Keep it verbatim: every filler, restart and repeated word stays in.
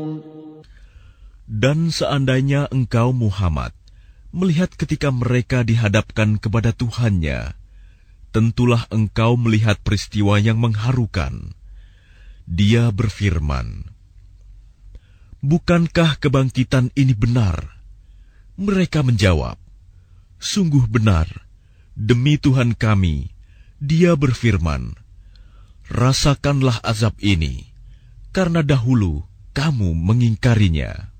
Dan seandainya engkau Muhammad melihat ketika mereka dihadapkan kepada Tuhannya, tentulah engkau melihat peristiwa yang mengharukan. Dia berfirman, "Bukankah kebangkitan ini benar?" Mereka menjawab, "Sungguh benar, demi Tuhan kami." Dia berfirman, "Rasakanlah azab ini, karena dahulu kamu mengingkarinya."